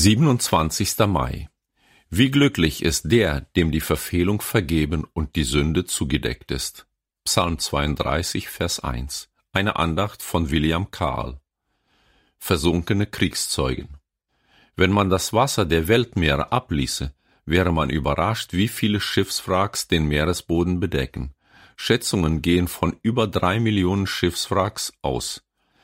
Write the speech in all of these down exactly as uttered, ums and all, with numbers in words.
siebenundzwanzigster Mai. Wie glücklich ist der, dem die Verfehlung vergeben und die Sünde zugedeckt ist. Psalm zweiunddreißig, Vers eins. Eine Andacht von William Carl. Versunkene Kriegszeugen. Wenn man das Wasser der Weltmeere abließe, wäre man überrascht, wie viele Schiffswracks den Meeresboden bedecken. Schätzungen gehen von über drei Millionen Schiffswracks aus.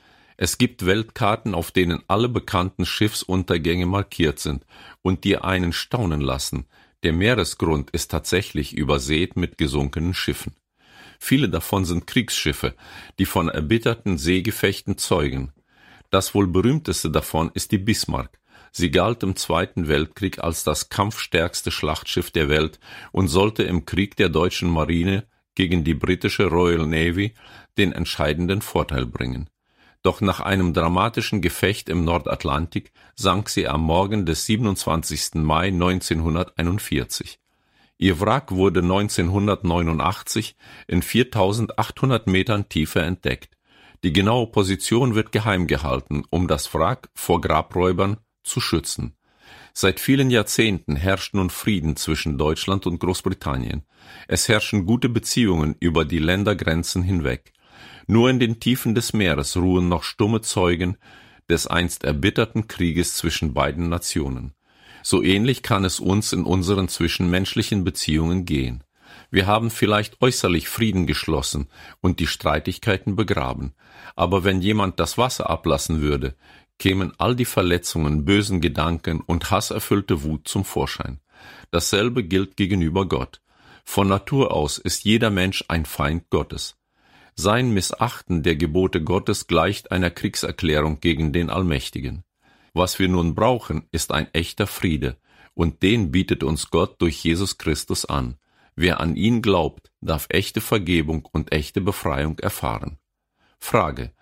Es gibt Weltkarten, auf denen alle bekannten Schiffsuntergänge markiert sind und die einen staunen lassen. Der Meeresgrund ist tatsächlich übersät mit gesunkenen Schiffen. Viele davon sind Kriegsschiffe, die von erbitterten Seegefechten zeugen. Das wohl berühmteste davon ist die Bismarck. Sie galt im Zweiten Weltkrieg als das kampfstärkste Schlachtschiff der Welt und sollte im Krieg der deutschen Marine gegen die britische Royal Navy den entscheidenden Vorteil bringen. Doch nach einem dramatischen Gefecht im Nordatlantik sank sie am Morgen des siebenundzwanzigsten Mai neunzehnhunderteinundvierzig. Ihr Wrack wurde neunzehnhundertneunundachtzig in viertausendachthundert Metern Tiefe entdeckt. Die genaue Position wird geheim gehalten, um das Wrack vor Grabräubern zu schützen. Seit vielen Jahrzehnten herrscht nun Frieden zwischen Deutschland und Großbritannien. Es herrschen gute Beziehungen über die Ländergrenzen hinweg. Nur in den Tiefen des Meeres ruhen noch stumme Zeugen des einst erbitterten Krieges zwischen beiden Nationen. So ähnlich kann es uns in unseren zwischenmenschlichen Beziehungen gehen. Wir haben vielleicht äußerlich Frieden geschlossen und die Streitigkeiten begraben, aber wenn jemand das Wasser ablassen würde, kämen all die Verletzungen, bösen Gedanken und hasserfüllte Wut zum Vorschein. Dasselbe gilt gegenüber Gott. Von Natur aus ist jeder Mensch ein Feind Gottes. Sein Missachten der Gebote Gottes gleicht einer Kriegserklärung gegen den Allmächtigen. Was wir nun brauchen, ist ein echter Friede, und den bietet uns Gott durch Jesus Christus an. Wer an ihn glaubt, darf echte Vergebung und echte Befreiung erfahren. Frage: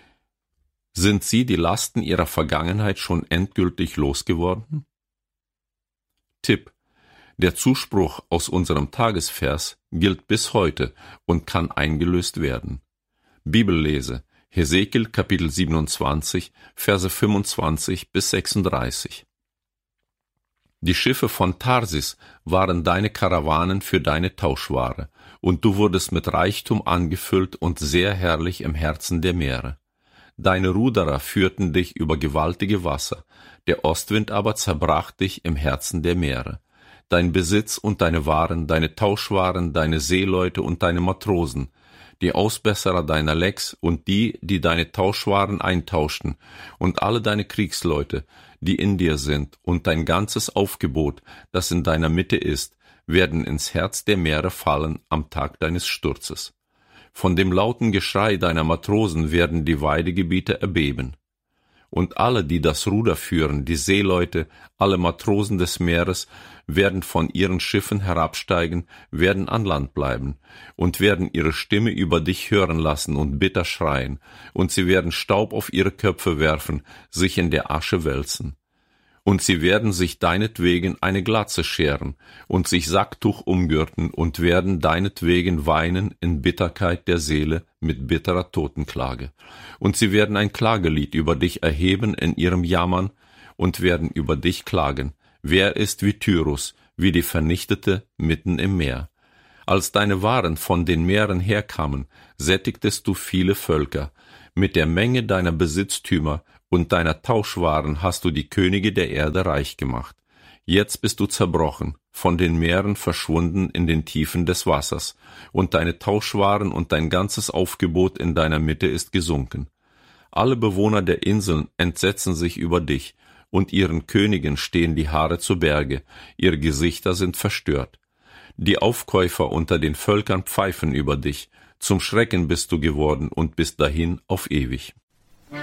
Sind Sie die Lasten Ihrer Vergangenheit schon endgültig losgeworden? Tipp: Der Zuspruch aus unserem Tagesvers gilt bis heute und kann eingelöst werden. Bibellese: Hesekiel Kapitel siebenundzwanzig, Verse fünfundzwanzig bis sechsunddreißig. Die Schiffe von Tarsis waren deine Karawanen für deine Tauschware, und du wurdest mit Reichtum angefüllt und sehr herrlich im Herzen der Meere. Deine Ruderer führten dich über gewaltige Wasser, der Ostwind aber zerbrach dich im Herzen der Meere. Dein Besitz und deine Waren, deine Tauschwaren, deine Seeleute und deine Matrosen, die Ausbesserer deiner Lecks und die, die deine Tauschwaren eintauschten, und alle deine Kriegsleute, die in dir sind, und dein ganzes Aufgebot, das in deiner Mitte ist, werden ins Herz der Meere fallen am Tag deines Sturzes. Von dem lauten Geschrei deiner Matrosen werden die Weidegebiete erbeben. Und alle, die das Ruder führen, die Seeleute, alle Matrosen des Meeres, werden von ihren Schiffen herabsteigen, werden an Land bleiben und werden ihre Stimme über dich hören lassen und bitter schreien, und sie werden Staub auf ihre Köpfe werfen, sich in der Asche wälzen. Und sie werden sich deinetwegen eine Glatze scheren und sich Sacktuch umgürten und werden deinetwegen weinen in Bitterkeit der Seele mit bitterer Totenklage. Und sie werden ein Klagelied über dich erheben in ihrem Jammern und werden über dich klagen. Wer ist wie Tyrus, wie die Vernichtete mitten im Meer? Als deine Waren von den Meeren herkamen, sättigtest du viele Völker. Mit der Menge deiner Besitztümer und deiner Tauschwaren hast du die Könige der Erde reich gemacht. Jetzt bist du zerbrochen, von den Meeren verschwunden in den Tiefen des Wassers, und deine Tauschwaren und dein ganzes Aufgebot in deiner Mitte ist gesunken. Alle Bewohner der Inseln entsetzen sich über dich, und ihren Königen stehen die Haare zu Berge, ihre Gesichter sind verstört. Die Aufkäufer unter den Völkern pfeifen über dich, zum Schrecken bist du geworden und bist dahin auf ewig.